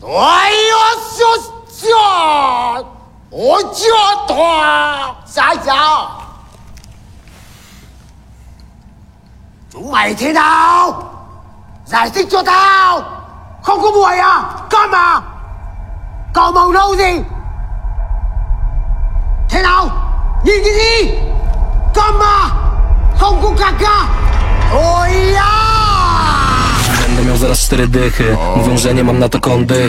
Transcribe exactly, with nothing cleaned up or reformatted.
哎呦，小小，我叫他傻小，chúng mày thế nào? Giải thích cho tao. Không có buổi à? Câm à? Cậu màu nâu gì? Thế nào? Nhìn cái gì? Câm à? Không có cà ca. Ôi à! Będę miał zaraz cztery dychy. Mówią, że nie mam na to kąt dych.